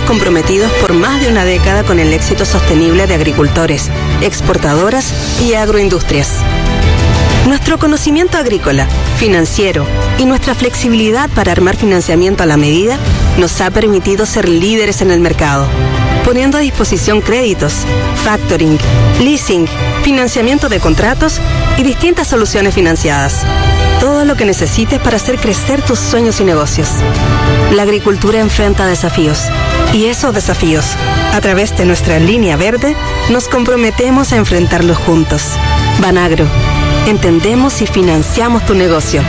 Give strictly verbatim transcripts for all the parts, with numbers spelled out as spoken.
comprometidos por más de una década con el éxito sostenible de agricultores, exportadoras y agroindustrias. Nuestro conocimiento agrícola, financiero y nuestra flexibilidad para armar financiamiento a la medida nos ha permitido ser líderes en el mercado, poniendo a disposición créditos, factoring, leasing, financiamiento de contratos y distintas soluciones financiadas. Todo lo que necesites para hacer crecer tus sueños y negocios. La agricultura enfrenta desafíos y esos desafíos, a través de nuestra línea verde, nos comprometemos a enfrentarlos juntos. Banagro. Entendemos y financiamos tu negocio.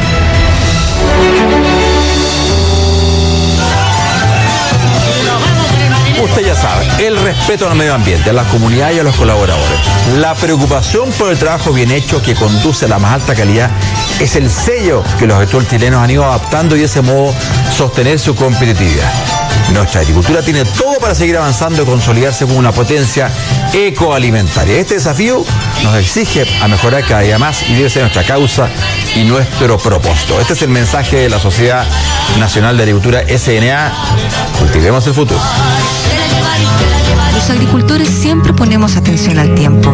Usted ya sabe, el respeto al medio ambiente, a la comunidad y a los colaboradores. La preocupación por el trabajo bien hecho que conduce a la más alta calidad es el sello que los agricultores chilenos han ido adaptando y de ese modo sostener su competitividad. Nuestra agricultura tiene todo para seguir avanzando y consolidarse como una potencia ecoalimentaria. Este desafío nos exige a mejorar cada día más y debe ser nuestra causa y nuestro propósito. Este es el mensaje de la Sociedad Nacional de Agricultura S N A. Cultivemos el futuro. Los agricultores siempre ponemos atención al tiempo.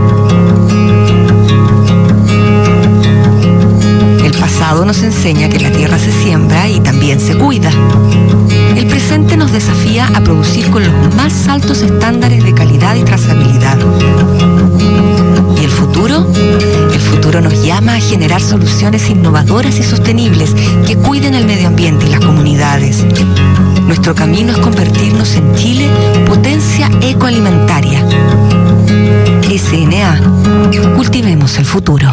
El pasado nos enseña que la tierra se siembra y también se cuida. El presente nos desafía a producir con los más altos estándares de calidad y trazabilidad. ¿Y el futuro? El futuro nos llama a generar soluciones innovadoras y sostenibles que cuiden el medio ambiente y las comunidades. Nuestro camino es convertirnos en Chile potencia ecoalimentaria. S N A. Cultivemos el futuro.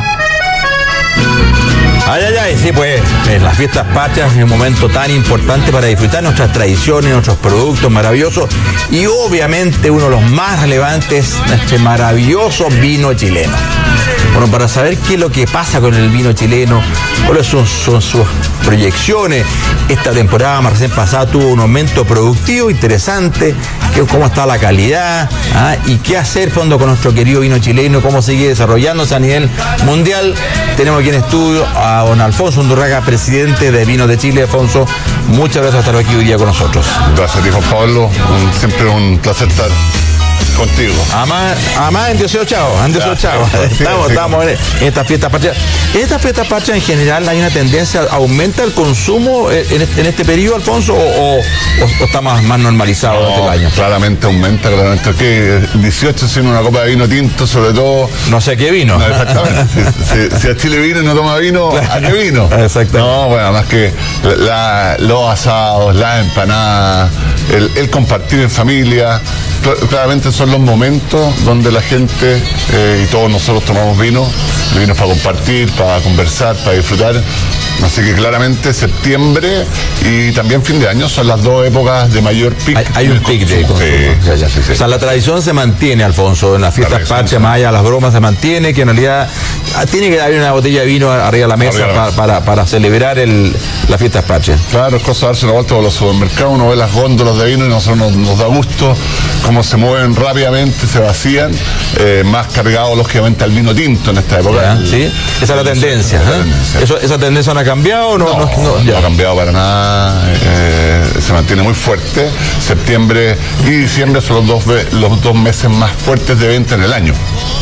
Ay, ay, ay, sí, pues en las fiestas patrias es un momento tan importante para disfrutar nuestras tradiciones, nuestros productos maravillosos y obviamente uno de los más relevantes, este maravilloso vino chileno. Bueno, para saber qué es lo que pasa con el vino chileno, cuáles son, son sus proyecciones, esta temporada más recién pasada tuvo un aumento productivo interesante, que, cómo está la calidad, ¿ah? Y qué hacer fondo con nuestro querido vino chileno, cómo sigue desarrollándose a nivel mundial. Tenemos aquí en estudio a don Alfonso Undurraga, presidente de Vinos de Chile. Alfonso, muchas gracias por estar aquí hoy día con nosotros. Gracias, hijo Pablo. Un, siempre un placer estar contigo. Además, además en dieciocho Chavo, en dieciocho Chavo. Estamos, sí, estamos en, en estas fiestas patrias. En estas fiestas patrias en general hay una tendencia, ¿aumenta el consumo en este, en este periodo, Alfonso, o, o, o está más, más normalizado no, durante el año? Claramente aumenta, claramente. Que dieciocho sin una copa de vino tinto, sobre todo. No sé qué vino. No, exactamente. si, si, si a Chile vino y no toma vino, ¿a qué vino? Exacto. No, bueno, más que la, los asados, las empanadas, el, el compartir en familia. Claramente son los momentos donde la gente eh, y todos nosotros tomamos vino. El vino es para compartir, para conversar, para disfrutar. Así que claramente septiembre y también fin de año son las dos épocas de mayor pic. Hay, hay un pic de consumo. Sí, sí, sí, sí. O sea, la tradición se mantiene, Alfonso, en las fiestas patrias, más allá de las bromas se mantiene, que en realidad tiene que haber una botella de vino arriba de la mesa para, para, para celebrar el, las fiestas patrias. Claro, es cosa de darse una vuelta por los supermercados, uno ve las góndolas de vino y nosotros nos, nos da gusto cómo se mueven rápidamente, se vacían, eh, más cargado lógicamente al vino tinto en esta época. Ya, ¿sí? Esa es la tendencia. ¿eh? tendencia. Eso, ¿Esa tendencia no ha cambiado o no? No, no, no, no, no ha cambiado para nada, eh, se mantiene muy fuerte. Septiembre y diciembre son los dos, los dos meses más fuertes de venta en el año.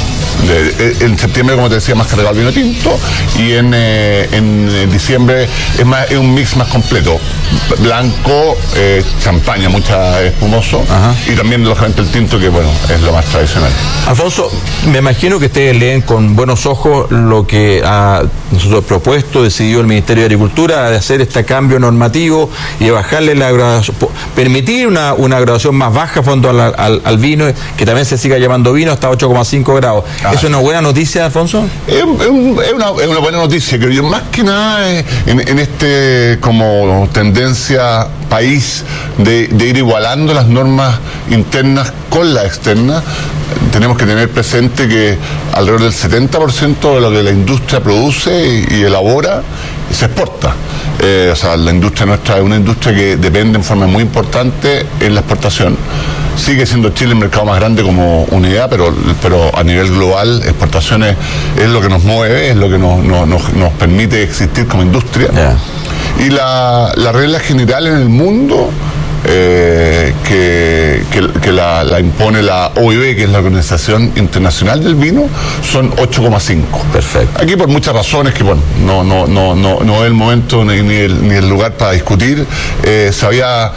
De, en septiembre, como te decía, más cargado el vino tinto y en, eh, en diciembre es, más, es un mix más completo. Blanco, eh, champaña, mucha espumoso. Ajá. Y también lógicamente el tinto, que bueno, es lo más tradicional. Alfonso, me imagino que ustedes leen con buenos ojos lo que ha nosotros propuesto, decidió el Ministerio de Agricultura de hacer este cambio normativo y de bajarle la graduación, permitir una, una graduación más baja fondo al, al, al vino, que también se siga llamando vino hasta ocho coma cinco grados. Ah. ¿Es una buena noticia, Alfonso? Es, es, es, una, es una buena noticia, creo yo. Más que nada en, en este como tendencia país de, de ir igualando las normas internas con las externas, tenemos que tener presente que alrededor del setenta por ciento de lo que la industria produce y, y elabora se exporta. Eh, o sea, la industria nuestra es una industria que depende en forma muy importante en la exportación. Sigue siendo Chile el mercado más grande como unidad, pero, pero a nivel global, exportaciones es lo que nos mueve, es lo que nos, nos, nos, nos permite existir como industria. Yeah. Y la, la regla general en el mundo, eh, que, que, que la, la impone la O I B, que es la Organización Internacional del Vino, son ocho coma cinco. Perfecto. Aquí por muchas razones que, bueno, no, no, no, no, no es el momento ni, ni, el, ni el lugar para discutir, eh, se había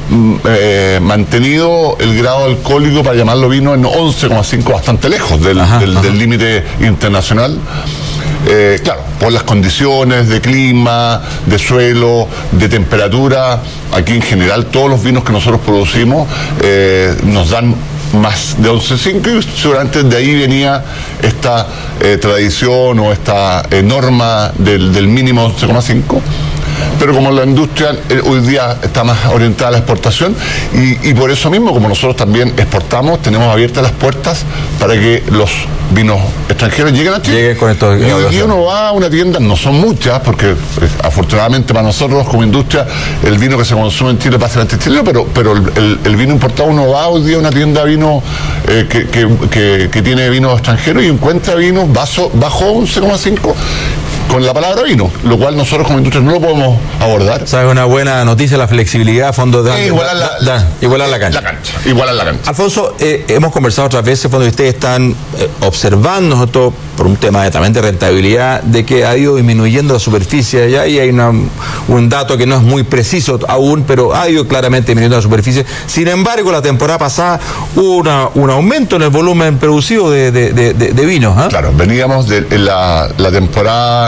Eh, mantenido el grado alcohólico, para llamarlo vino, en once coma cinco, bastante lejos del límite internacional. Eh, claro, por las condiciones de clima, de suelo, de temperatura. Aquí en general todos los vinos que nosotros producimos eh, nos dan más de once coma cinco, y seguramente de ahí venía esta eh, tradición o esta eh, norma del, del mínimo once coma cinco. Pero como la industria eh, hoy día está más orientada a la exportación, y, y por eso mismo, como nosotros también exportamos, tenemos abiertas las puertas para que los vinos extranjeros lleguen a Chile. Lleguen con estos. Y hoy día uno va a una tienda, no son muchas, porque eh, afortunadamente para nosotros como industria el vino que se consume en Chile es básicamente chileno, pero, pero el, el, el vino importado, uno va hoy día a una tienda de vino eh, que, que, que, que tiene vinos extranjeros y encuentra vinos bajo, bajo once coma cinco. Con la palabra vino, lo cual nosotros como industria no lo podemos abordar. ¿Sabes? Una buena noticia, la flexibilidad a fondo de... Eh, igualar la, da, da, igualar la cancha. La cancha, igualar la cancha. Alfonso, eh, hemos conversado otras veces cuando ustedes están eh, observando, nosotros, por un tema de, también de rentabilidad, de que ha ido disminuyendo la superficie allá, y hay una, un dato que no es muy preciso aún, pero ha ido claramente disminuyendo la superficie. Sin embargo, la temporada pasada hubo una, un aumento en el volumen producido de, de, de, de, de vinos. ¿eh? Claro, veníamos de la, la temporada...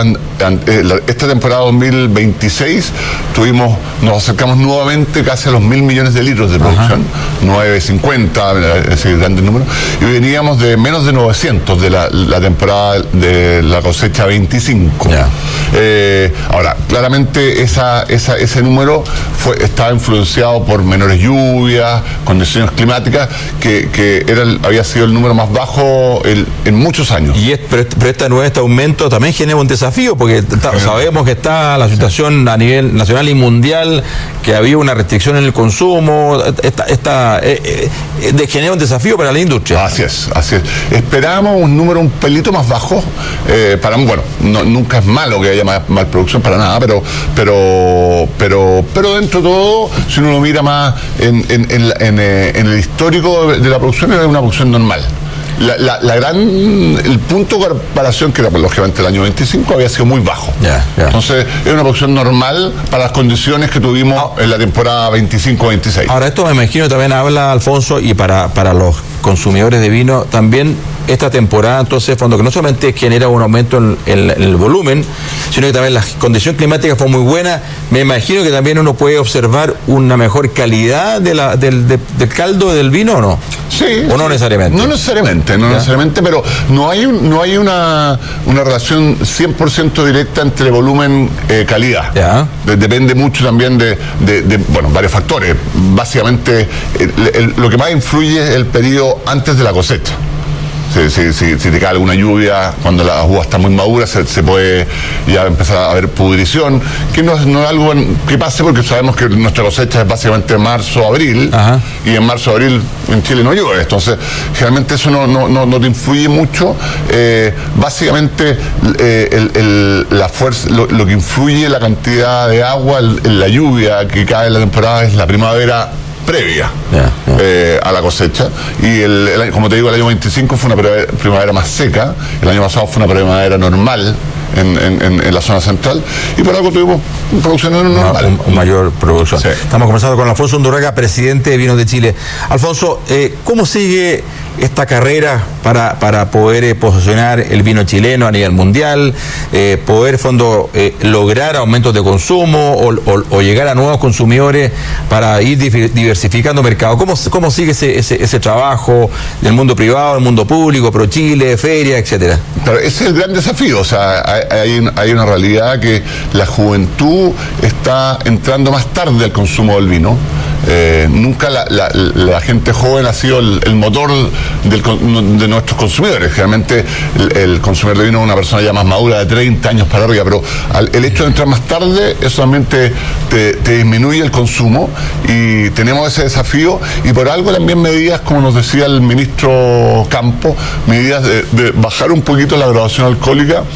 Esta temporada dos mil veintiséis tuvimos, nos acercamos nuevamente casi a los mil millones de litros de producción, nueve cincuenta, ese grande número, y veníamos de menos de novecientos de la, la temporada de la cosecha veinticinco. Yeah. Eh, ahora, claramente esa, esa, ese número fue, estaba influenciado por menores lluvias, condiciones climáticas, que, que era el, había sido el número más bajo el, en muchos años. Y es, pero, pero esta nueva, este aumento también genera un desafío, porque está, sabemos que está la situación a nivel nacional y mundial, que había una restricción en el consumo, esta, esta, eh, eh, genera un desafío para la industria. Así es, así es. Esperábamos un número un pelito más bajo, eh, para, bueno, no, nunca es malo que haya más, más producción, para nada, pero pero pero pero dentro de todo, si uno lo mira más en, en, en, en, en el histórico de la producción, era una producción normal. La, la, la gran, el punto de comparación, que era lógicamente el año veinticinco, había sido muy bajo. Yeah, yeah. Entonces, era una producción normal para las condiciones que tuvimos oh. en la temporada veinticinco veintiséis. Ahora, esto me imagino también habla, Alfonso, y para, para los consumidores de vino, también esta temporada, entonces, cuando que no solamente genera un aumento en, en, en el volumen, sino que también la condición climática fue muy buena. Me imagino que también uno puede observar una mejor calidad de la, del, de, del caldo del vino, ¿o no? Sí. ¿O no necesariamente? No necesariamente, no ¿Ya? necesariamente, pero no hay un, no hay una, una relación cien por ciento directa entre volumen y eh, calidad. ¿Ya? De, depende mucho también de, de, de, bueno, varios factores. Básicamente, el, el, lo que más influye es el periodo antes de la cosecha. Si, si, si, si te cae alguna lluvia, cuando la uva está muy madura, se, se puede ya empezar a haber pudrición, que no, no es algo que pase, porque sabemos que nuestra cosecha es básicamente marzo-abril, y en marzo-abril en Chile no llueve, entonces generalmente eso no, no, no, no te influye mucho. Eh, básicamente eh, el, el, la fuerza, lo, lo que influye la cantidad de agua, el, la lluvia que cae en la temporada, es la primavera previa yeah, yeah. Eh, a la cosecha, y el, el, como te digo, el año veinticinco fue una primavera más seca, el año pasado fue una primavera normal en, en, en la zona central, y por algo tuvimos producción normal. Un, un mayor producción. Sí. Estamos conversando con Alfonso Undurraga, presidente de Vinos de Chile. Alfonso, eh, ¿cómo sigue esta carrera para, para poder eh, posicionar el vino chileno a nivel mundial, eh, poder fondo eh, lograr aumentos de consumo o, o, o llegar a nuevos consumidores para ir diversificando mercado? ¿Cómo, cómo sigue ese, ese, ese trabajo del mundo privado, del mundo público, Pro Chile, feria, etcétera? Pero ese es el gran desafío. O sea, hay, hay, hay una realidad que la juventud está entrando más tarde al consumo del vino. Eh, nunca la, la, la gente joven ha sido el, el motor del, de nuestros consumidores. Generalmente el, el consumidor de vino es una persona ya más madura, de treinta años para arriba, pero al, el hecho de entrar más tarde, eso también te, te, te disminuye el consumo, y tenemos ese desafío, y por algo también medidas, como nos decía el ministro Campo, medidas de, de bajar un poquito la graduación alcohólica,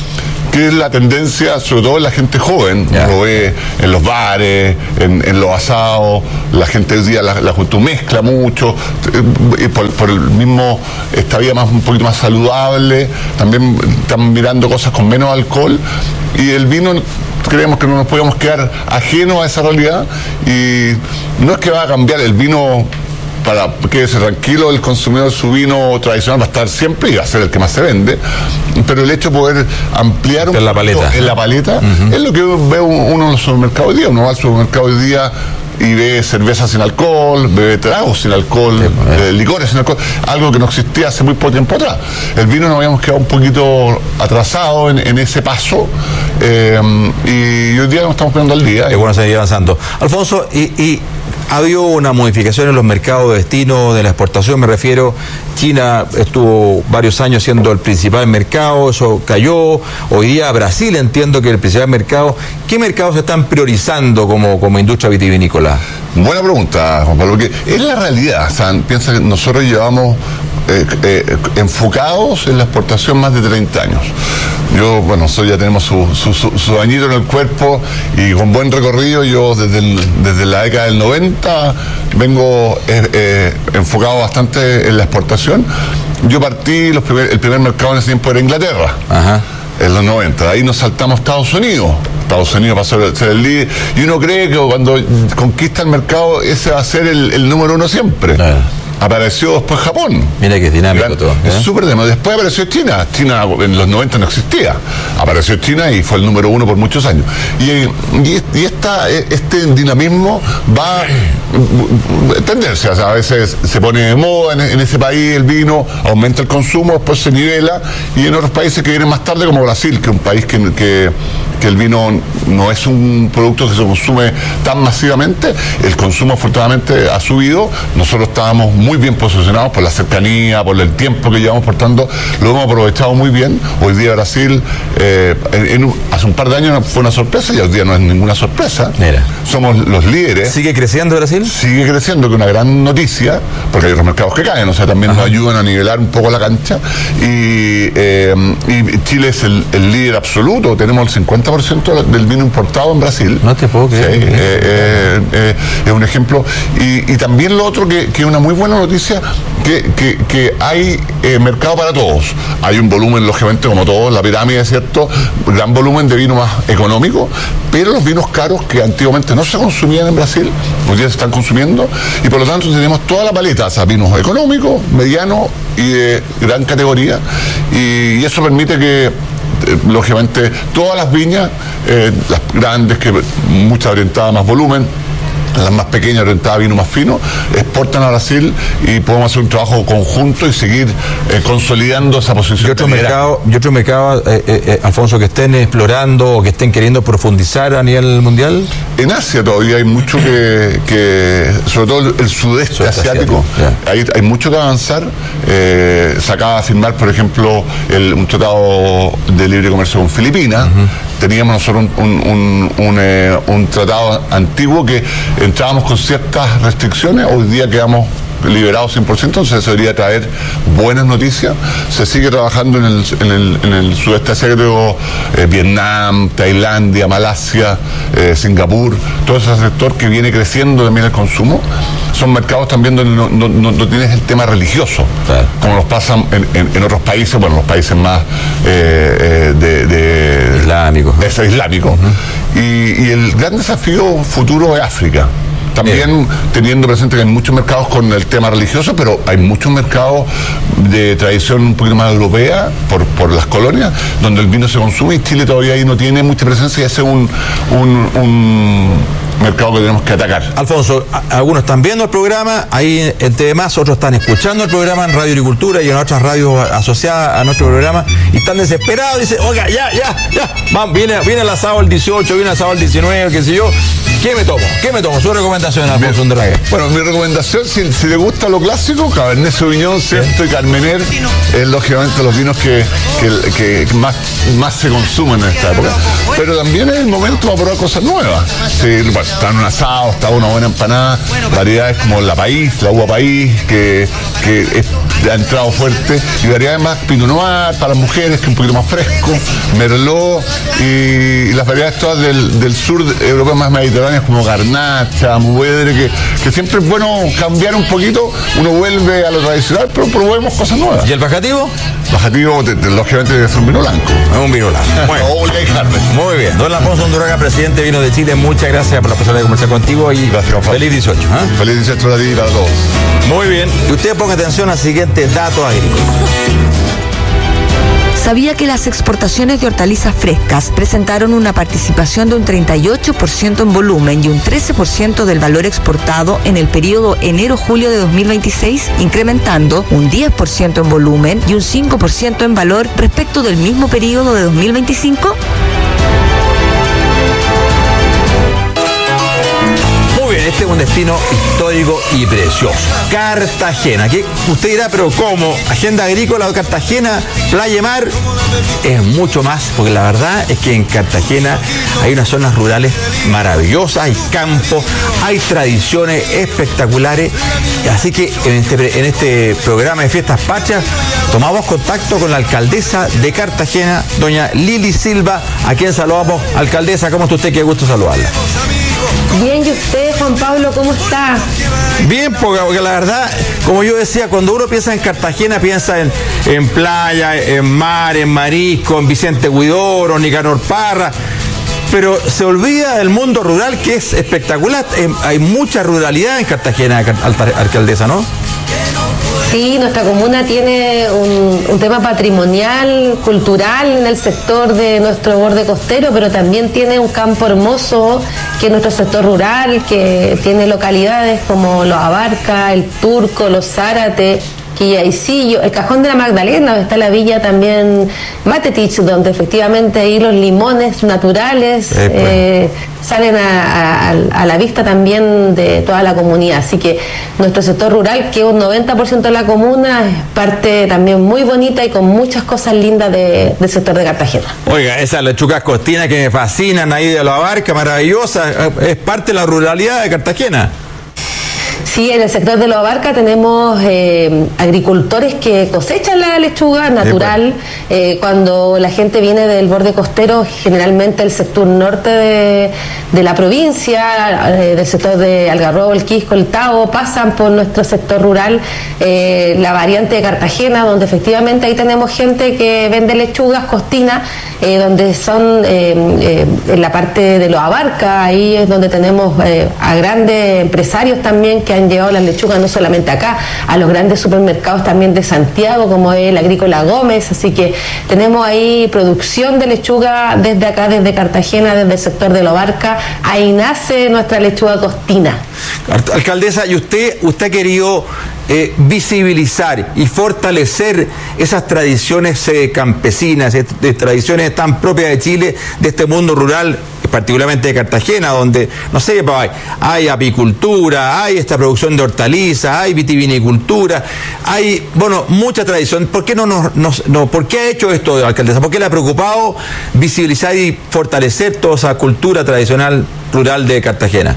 que es la tendencia, sobre todo en la gente joven, yeah. Lo ve en los bares, en, en los asados, la gente hoy día, la, la juventud mezcla mucho, eh, por, por el mismo, esta vida más, un poquito más saludable, también están mirando cosas con menos alcohol, y el vino, creemos que no nos podemos quedar ajenos a esa realidad, y no es que va a cambiar el vino. Para quédese tranquilo, el consumidor su vino tradicional va a estar siempre y va a ser el que más se vende, pero el hecho de poder ampliar un en la paleta, en la paleta uh-huh. es lo que ve uno en los supermercados hoy día. Uno va al supermercado hoy día y ve cerveza sin alcohol, ve tragos sin alcohol, sí, bueno. eh, licores sin alcohol, algo que no existía hace muy poco tiempo atrás. El vino nos habíamos quedado un poquito atrasado en, en ese paso, eh, y hoy día nos estamos poniendo al día. Es bueno seguir avanzando. Alfonso, y, y ha habido una modificación en los mercados de destino de la exportación, me refiero, China estuvo varios años siendo el principal mercado, eso cayó, hoy día Brasil entiendo que es el principal mercado. ¿Qué mercados se están priorizando como, como industria vitivinícola? Buena pregunta, Juan Pablo, porque es la realidad. O sea, piensa que nosotros llevamos eh, eh, enfocados en la exportación más de treinta años. Yo, bueno, nosotros ya tenemos su, su, su, su añito en el cuerpo y con buen recorrido. Yo desde, el, desde la década del noventa vengo eh, eh, enfocado bastante en la exportación. Yo partí, los primer, el primer mercado en ese tiempo era Inglaterra. Ajá. En los noventa, de ahí nos saltamos a Estados Unidos. Estados Unidos pasó a ser el líder, y uno cree que cuando conquista el mercado ese va a ser el, el número uno siempre. Claro. Apareció después Japón. Mira que es dinámico Gran, todo. ¿eh? Es súper dinámico. Después apareció China. China en los noventa no existía. Apareció China y fue el número uno por muchos años. Y, y, y esta, este dinamismo va a tendencias. A veces se pone de moda en, en ese país el vino, aumenta el consumo, después se nivela. Y en otros países que vienen más tarde, como Brasil, que es un país que, que, que el vino no es un producto que se consume tan masivamente, el consumo afortunadamente ha subido. Nosotros estábamos muy muy bien posicionados por la cercanía, por el tiempo que llevamos portando, lo hemos aprovechado muy bien. Hoy día Brasil, eh, en, en, hace un par de años fue una sorpresa y hoy día no es ninguna sorpresa. Mira. Somos los líderes. ¿Sigue creciendo Brasil? Sigue creciendo, que es una gran noticia, porque hay otros mercados que caen, o sea, también Ajá. nos ayudan a nivelar un poco la cancha. Y, eh, y Chile es el, el líder absoluto, tenemos el cincuenta por ciento del vino importado en Brasil. No te puedo creer. Sí, eh, eh, eh, es un ejemplo. Y, y también lo otro que, que es una muy buena noticia, que, que, que hay eh, mercado para todos. Hay un volumen, lógicamente, como todos, la pirámide, ¿cierto? Gran volumen de vino más económico, pero los vinos caros que antiguamente no se consumían en Brasil, hoy día se están consumiendo, y por lo tanto tenemos toda la paleta, o sea, vinos económicos, medianos y de gran categoría, y, y eso permite que eh, lógicamente todas las viñas, eh, las grandes, que muchas orientadas a más volumen, las más pequeñas orientadas a vino más fino, exportan a Brasil y podemos hacer un trabajo conjunto y seguir eh, consolidando esa posición. ¿Y otros mercados, y otro mercado, eh, eh, Alfonso, que estén explorando o que estén queriendo profundizar a nivel mundial? En Asia todavía hay mucho que, que sobre todo el, el sudeste, sudeste asiático, asiático. Yeah. Hay, hay mucho que avanzar. Eh, se acaba de firmar, por ejemplo, el, un tratado de libre comercio con Filipinas. Uh-huh. Teníamos nosotros un, un, un, un, eh, un tratado antiguo que entrábamos con ciertas restricciones, hoy día quedamos liberados cien por ciento, entonces se debería traer buenas noticias. Se sigue trabajando en el, en el, en el sudeste asiático, eh, Vietnam, Tailandia, Malasia, eh, Singapur, todo ese sector que viene creciendo también el consumo. Son mercados también donde no, no, no, no tienes el tema religioso, claro, como nos pasa en, en, en otros países, bueno, los países más eh, de, de islámicos, ¿no? Es islámico. Uh-huh. y, y el gran desafío futuro es África. También Bien. teniendo presente que hay muchos mercados con el tema religioso, pero hay muchos mercados de tradición un poquito más europea, por, por las colonias, donde el vino se consume, y Chile todavía ahí no tiene mucha presencia, y ese es un, un, un mercado que tenemos que atacar. Alfonso, algunos están viendo el programa ahí en T V más, otros están escuchando el programa en Radio Agricultura y en otras radios asociadas a nuestro programa, y están desesperados, dicen, oiga, ya, ya, ya, vamos, viene, viene el asado el dieciocho, viene el asado el diecinueve, qué sé yo, ¿qué me tomo? ¿Qué me tomo? Su recomendación, Alfonso Underrague. Bueno, mi recomendación, si, si te gusta lo clásico, Cabernet Sauvignon, ¿cierto? Y Carmener, es lógicamente los vinos que, que, que más, más se consumen en esta época. Pero también es el momento para probar cosas nuevas. Sí, bueno, está en un asado, está una buena empanada, variedades como la País, la uva País, que, que es ha entrado fuerte, y variedades más Pinot Noir para las mujeres, que es un poquito más fresco, Merlot, y, y las variedades todas del, del sur europeo más mediterráneas, como Garnacha, Mourvedre, que, que siempre es bueno cambiar un poquito, uno vuelve a lo tradicional, pero probemos cosas nuevas. ¿Y el bajativo? Bajativo, te, te, lógicamente, es un vino blanco. Es un vino blanco. Bueno. O un Lake Harvest. Muy bien. Don Alfonso Undurraga, presidente de Vinos de Chile, muchas gracias por la posibilidad de conversar contigo y gracias, feliz dieciocho. ¿eh? Feliz dieciocho para ti y para todos. Muy bien. Y usted ponga atención al siguiente dato agrícola. ¿Sabía que las exportaciones de hortalizas frescas presentaron una participación de un treinta y ocho por ciento en volumen y un trece por ciento del valor exportado en el periodo enero-julio de dos mil veintiséis, incrementando un diez por ciento en volumen y un cinco por ciento en valor respecto del mismo periodo de dos mil veinticinco? Este es un destino histórico y precioso. Cartagena. Que usted dirá, pero ¿cómo? Agenda agrícola de Cartagena, playa, mar. Es mucho más, porque la verdad es que en Cartagena hay unas zonas rurales maravillosas, hay campos, hay tradiciones espectaculares. Así que en este, en este programa de Fiestas Patrias tomamos contacto con la alcaldesa de Cartagena, doña Lili Silva, a quien saludamos. Alcaldesa, ¿cómo está usted? Qué gusto saludarla. Bien, ¿y usted, Juan Pablo, cómo está? Bien, porque, porque la verdad, como yo decía, cuando uno piensa en Cartagena, piensa en, en playa, en mar, en marisco, en Vicente Huidobro, Nicanor Parra, pero se olvida del mundo rural, que es espectacular. Eh, hay mucha ruralidad en Cartagena, alcaldesa, ¿no? Sí, nuestra comuna tiene un, un tema patrimonial, cultural en el sector de nuestro borde costero, pero también tiene un campo hermoso, que es nuestro sector rural, que tiene localidades como Los Abarca, El Turco, Los Zárate, Quillaisillo, el Cajón de la Magdalena, donde está la villa también Matetich, donde efectivamente ahí los limones naturales eh, pues. eh, salen a, a, a la vista también de toda la comunidad. Así que nuestro sector rural, que es un noventa por ciento de la comuna, es parte también muy bonita y con muchas cosas lindas de, del sector de Cartagena. Oiga, esas lechugas costinas que me fascinan ahí de Los Abarca, maravillosa, es parte de la ruralidad de Cartagena. Sí, en el sector de Los Abarca tenemos eh, agricultores que cosechan la lechuga natural. Eh, cuando la gente viene del borde costero, generalmente el sector norte de, de la provincia, eh, del sector de Algarrobo, el Quisco, el Tao, pasan por nuestro sector rural, eh, la variante de Cartagena, donde efectivamente ahí tenemos gente que vende lechugas costinas, eh, donde son eh, eh, en la parte de Los Abarca, ahí es donde tenemos eh, a grandes empresarios también que han llevado las lechugas no solamente acá, a los grandes supermercados también de Santiago, como es el Agrícola Gómez. Así que tenemos ahí producción de lechuga desde acá, desde Cartagena, desde el sector de Los Abarca. Ahí nace nuestra lechuga costina. Alcaldesa, y usted, usted ha querido eh, visibilizar y fortalecer esas tradiciones eh, campesinas, eh, de tradiciones tan propias de Chile, de este mundo rural, particularmente de Cartagena, donde, no sé, hay, hay apicultura, hay esta producción de hortalizas, hay vitivinicultura, hay, bueno, mucha tradición. ¿Por qué no nos, nos no, por qué ha hecho esto, alcaldesa? ¿Por qué le ha preocupado visibilizar y fortalecer toda esa cultura tradicional rural de Cartagena?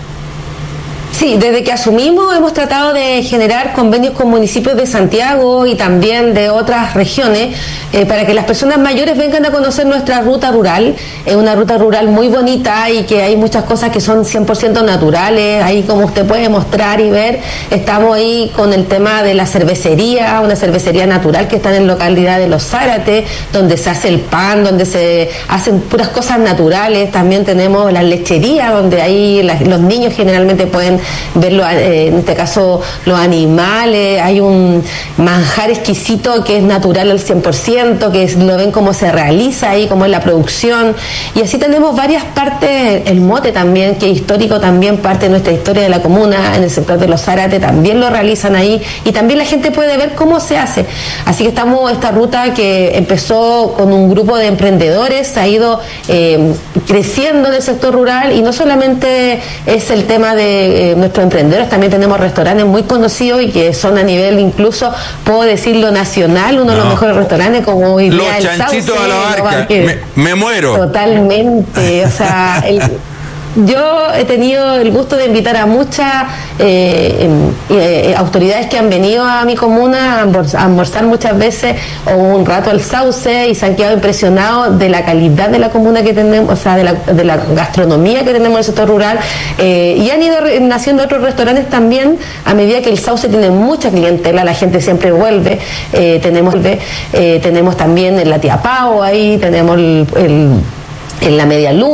Sí, desde que asumimos hemos tratado de generar convenios con municipios de Santiago y también de otras regiones eh, para que las personas mayores vengan a conocer nuestra ruta rural. Es una ruta rural muy bonita y que hay muchas cosas que son cien por ciento naturales. Ahí, como usted puede mostrar y ver, estamos ahí con el tema de la cervecería, una cervecería natural que está en la localidad de Los Zárate, donde se hace el pan, donde se hacen puras cosas naturales. También tenemos la lechería, donde ahí la, los niños generalmente pueden ver, eh, en este caso, los animales. Hay un manjar exquisito que es natural al cien por ciento, que es, lo ven cómo se realiza ahí, cómo es la producción. Y así tenemos varias partes, el mote también, que es histórico, también parte de nuestra historia de la comuna, en el sector de Los Zárate también lo realizan ahí, y también la gente puede ver cómo se hace. Así que estamos, esta ruta que empezó con un grupo de emprendedores, ha ido eh, creciendo en el sector rural, y no solamente es el tema de eh, nuestros emprendedores, también tenemos restaurantes muy conocidos y que son a nivel, incluso puedo decirlo, nacional, uno no. de los mejores restaurantes, como hoy día los chanchitos a la barca, me, me muero totalmente, o sea el, yo he tenido el gusto de invitar a muchas eh, eh, autoridades que han venido a mi comuna a almorzar, a almorzar muchas veces o un rato al Sauce y se han quedado impresionados de la calidad de la comuna que tenemos, o sea, de la, de la gastronomía que tenemos en el sector rural, eh, y han ido re, naciendo otros restaurantes también a medida que el Sauce tiene mucha clientela, la gente siempre vuelve, eh, tenemos, eh, tenemos también en la Tía Pau ahí, tenemos el, el, en la Media Luna.